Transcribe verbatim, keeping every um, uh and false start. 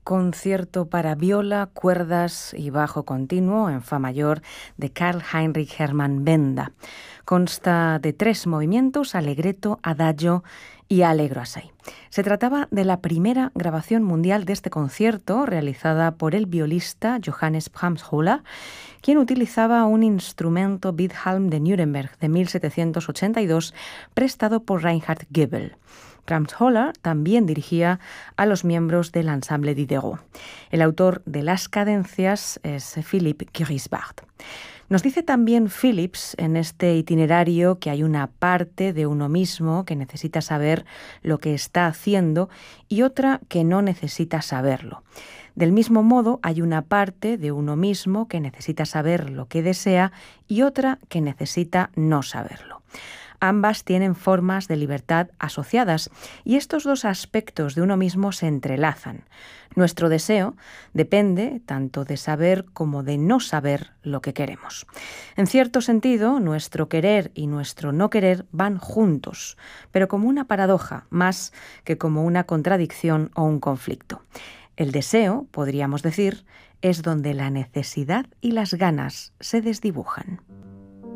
concierto para viola, cuerdas y bajo continuo en fa mayor de Karl Heinrich Hermann Benda. Consta de tres movimientos, allegretto, adagio y allegro assai. Se trataba de la primera grabación mundial de este concierto realizada por el violista Johannes Brahms-Höller, quien utilizaba un instrumento Widhalm de Nuremberg de mil setecientos ochenta y dos prestado por Reinhard Goebel. Brahms-Höller también dirigía a los miembros del ensemble Diderot. El autor de las cadencias es Philipp Griesbach. Nos dice también Phillips en este itinerario que hay una parte de uno mismo que necesita saber lo que está haciendo y otra que no necesita saberlo. Del mismo modo, hay una parte de uno mismo que necesita saber lo que desea y otra que necesita no saberlo. Ambas tienen formas de libertad asociadas y estos dos aspectos de uno mismo se entrelazan. Nuestro deseo depende tanto de saber como de no saber lo que queremos. En cierto sentido, nuestro querer y nuestro no querer van juntos, pero como una paradoja más que como una contradicción o un conflicto. El deseo, podríamos decir, es donde la necesidad y las ganas se desdibujan.